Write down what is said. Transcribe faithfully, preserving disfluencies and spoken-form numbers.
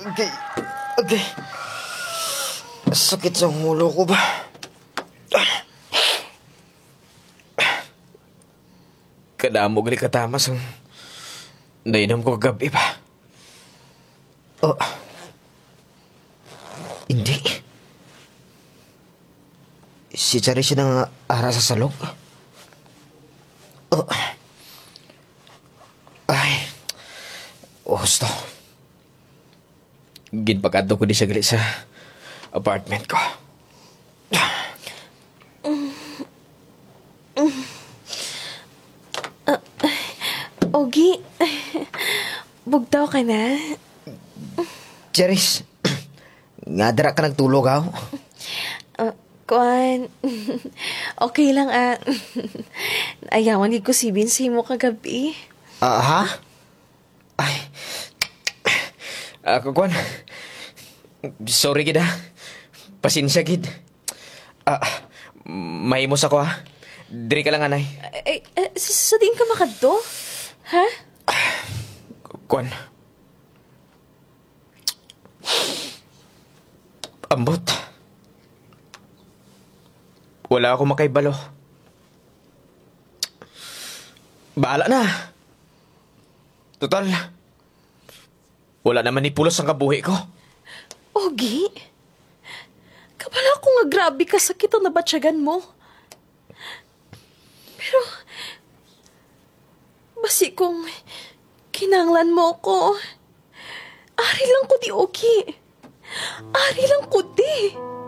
Okay. Okay. Sakit sa ulo ko ba? Kadamo gali katamas ang nainom ko kagabi ba? Oh. Hindi. Si Charis siya nang ara sa salok. Oh. Ay. Oh, gusto. Ginpagado ko di siya gali sa apartment ko. Ogi, bugtaw ka na? Charis, nga dara ka nagtulog ako. Uh, kuan, okay lang ah. Ayawan gid ko si Vince mo kagabi. Ah, ha? Ay. Ako, kuan. Sorry, gid, ha? Pasensya, gid. Ah, mahimos ako, ha? Diri ka lang, anay. Ay, eh, sa din ka makadto? Ha? Kuan. Ambot. Wala ako makaibalo. Bahala na. Total. Wala naman ni pulos ang kabuhi ko. Ogi? Kabala ko nga grabe ka sakit ang nabatsyagan mo. Pero, basi kung kinanglan mo ko, ari lang ko di, Ogi. Ari lang ko di.